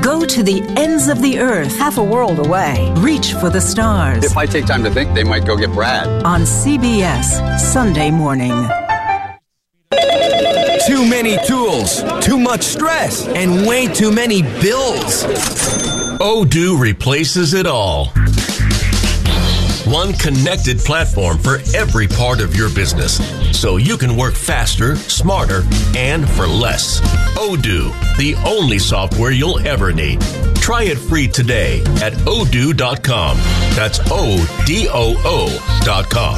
Go to the ends of the earth, half a world away. Reach for the stars. If I take time to think, they might go get Brad. On CBS, Sunday morning. Too many tools, too much stress, and way too many bills. Odoo replaces it all. One connected platform for every part of your business, so you can work faster, smarter, and for less. Odoo, the only software you'll ever need. Try it free today at odoo.com. That's ODOO.com.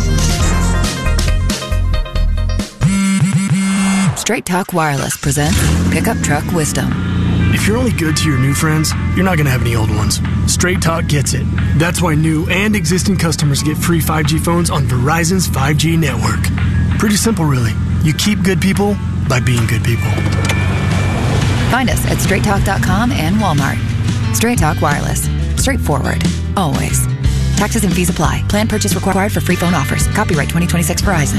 Straight Talk Wireless presents Pickup Truck Wisdom. If you're only good to your new friends, you're not going to have any old ones. Straight Talk gets it. That's why new and existing customers get free 5G phones on Verizon's 5G network. Pretty simple, really. You keep good people by being good people. Find us at straighttalk.com and Walmart. Straight Talk Wireless. Straightforward. Always. Taxes and fees apply. Plan purchase required for free phone offers. Copyright 2026 Verizon.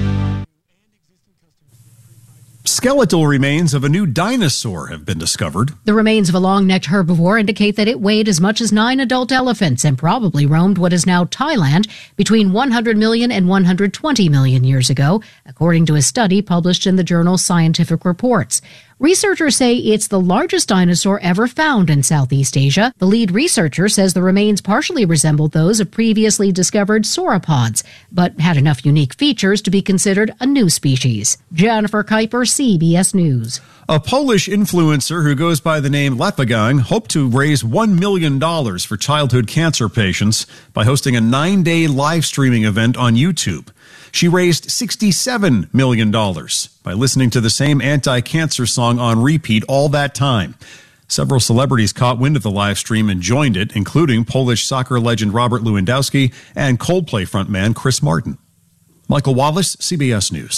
Skeletal remains of a new dinosaur have been discovered. The remains of a long-necked herbivore indicate that it weighed as much as 9 adult elephants and probably roamed what is now Thailand between 100 million and 120 million years ago, according to a study published in the journal Scientific Reports. Researchers say it's the largest dinosaur ever found in Southeast Asia. The lead researcher says the remains partially resembled those of previously discovered sauropods, but had enough unique features to be considered a new species. Jennifer Kuiper, CBS News. A Polish influencer who goes by the name Lepagang hoped to raise $1 million for childhood cancer patients by hosting a 9-day live streaming event on YouTube. She raised $67 million by listening to the same anti-cancer song on repeat all that time. Several celebrities caught wind of the live stream and joined it, including Polish soccer legend Robert Lewandowski and Coldplay frontman Chris Martin. Michael Wallace, CBS News.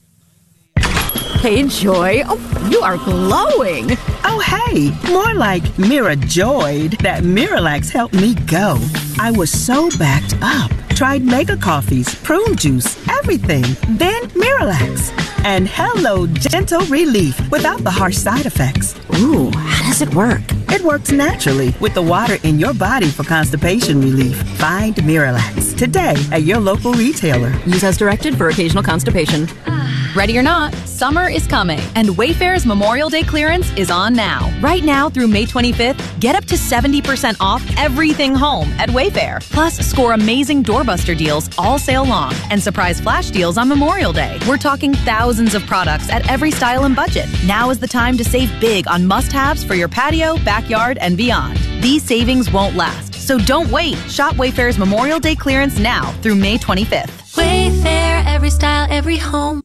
Hey, Joy. Oh, you are glowing. Oh, hey. More like Mira Joyed. That Miralax helped me go. I was so backed up. Tried mega coffees, prune juice, everything. Then Miralax. And hello, gentle relief without the harsh side effects. Ooh, how does it work? It works naturally with the water in your body for constipation relief. Find Miralax today at your local retailer. Use as directed for occasional constipation. Ready or not, summer is coming, and Wayfair's Memorial Day clearance is on now. Right now through May 25th, get up to 70% off everything home at Wayfair. Plus, score amazing doorbuster deals all sale long and surprise flash deals on Memorial Day. We're talking thousands of products at every style and budget. Now is the time to save big on must-haves for your patio, backyard, and beyond. These savings won't last, so don't wait. Shop Wayfair's Memorial Day clearance now through May 25th. Wayfair, every style, every home.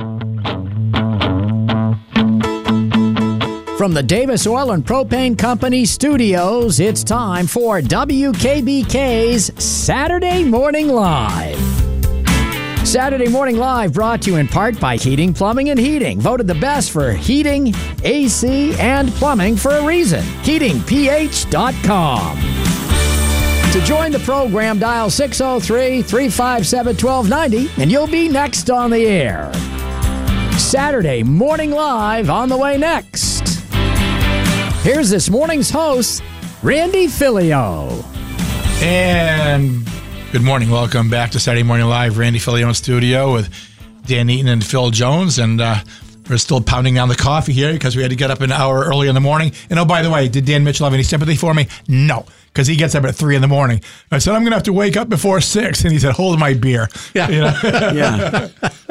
From the Davis Oil and Propane Company studios, it's time for WKBK's Saturday Morning Live. Saturday Morning Live brought to you in part by Heating, Plumbing, and Heating. Voted the best for heating, AC, and plumbing for a reason. HeatingPH.com. To join the program, dial 603-357-1290, and you'll be next on the air. Saturday Morning Live on the way next. Here's this morning's host, Randy Filio. And good morning. Welcome back to Saturday Morning Live. Randy Filio in studio with Dan Eaton and Phil Jones. And we're still pounding down the coffee here because we had to get up an hour early in the morning. And oh, by the way, did Dan Mitchell have any sympathy for me? No, because he gets up at 3 in the morning. I said, I'm going to have to wake up before 6. And he said, hold my beer. Yeah. You know? Yeah.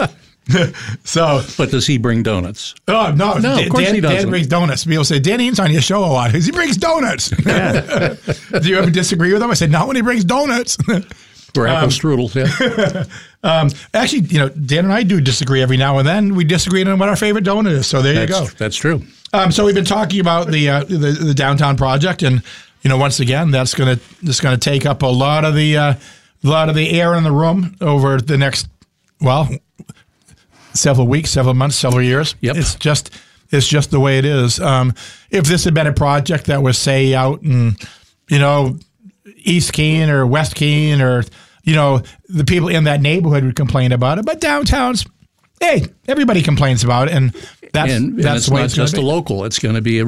But does he bring donuts? Oh, no. Of course he doesn't. Dan brings donuts. People say, Dan Eaton's on your show a lot. He brings donuts. Yeah. Do you ever disagree with him? I said, not when he brings donuts. Or apple strudels, yeah. Actually, you know, Dan and I do disagree every now and then. We disagree on what our favorite donut is. So there you go. That's true. So we've been talking about the downtown project, and you know, once again, that's going to take up a lot of the air in the room over the next several weeks, several months, several years. Yep. It's just the way it is. If this had been a project that was, say, out in, you know, East Keene or West Keene, or, you know, the people in that neighborhood would complain about it. But downtowns, hey, everybody complains about it, and that's it's the way not it's just a be. local. It's going to be